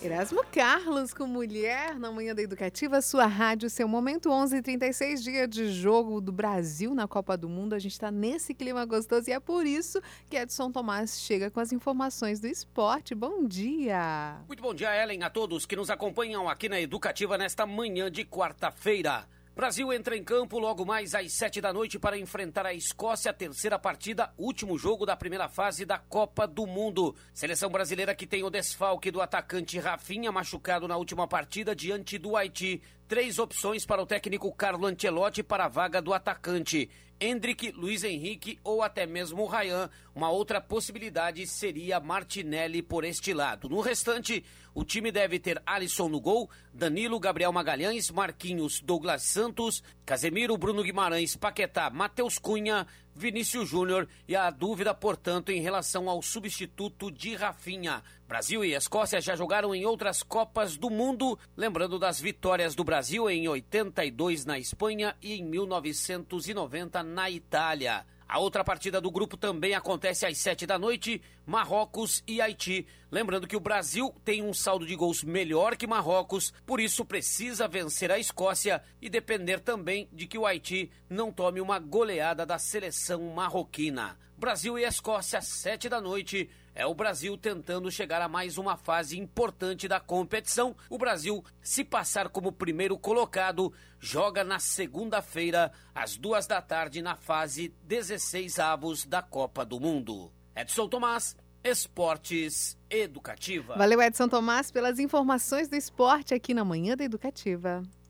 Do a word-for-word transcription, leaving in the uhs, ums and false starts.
Erasmo Carlos com Mulher na Manhã da Educativa, sua rádio, seu momento. Onze e trinta e seis, dia de jogo do Brasil na Copa do Mundo. A gente está nesse clima gostoso e é por isso que Edson Tomás chega com as informações do esporte. Bom dia! Muito bom dia, Ellen, a todos que nos acompanham aqui na Educativa nesta manhã de quarta-feira. Brasil entra em campo logo mais às sete da noite para enfrentar a Escócia, a terceira partida, último jogo da primeira fase da Copa do Mundo. Seleção brasileira que tem o desfalque do atacante Rafinha, machucado na última partida diante do Haiti. Três opções para o técnico Carlo Ancelotti para a vaga do atacante: Endrick, Luiz Henrique ou até mesmo Ryan. Uma outra possibilidade seria Martinelli por este lado. No restante, o time deve ter Alisson no gol, Danilo, Gabriel Magalhães, Marquinhos, Douglas Santos, Casemiro, Bruno Guimarães, Paquetá, Matheus Cunha, Vinícius Júnior e a dúvida, portanto, em relação ao substituto de Rafinha. Brasil e Escócia já jogaram em outras Copas do Mundo, lembrando das vitórias do Brasil em oitenta e dois na Espanha e em mil novecentos e noventa na Itália. A outra partida do grupo também acontece às sete da noite, Marrocos e Haiti. Lembrando que o Brasil tem um saldo de gols melhor que Marrocos, por isso precisa vencer a Escócia e depender também de que o Haiti não tome uma goleada da seleção marroquina. Brasil e Escócia, sete da noite. É o Brasil tentando chegar a mais uma fase importante da competição. O Brasil, se passar como primeiro colocado, joga na segunda-feira, às duas da tarde, na fase dezesseis avos da Copa do Mundo. Edson Tomás, Esportes Educativa. Valeu, Edson Tomás, pelas informações do esporte aqui na Manhã da Educativa.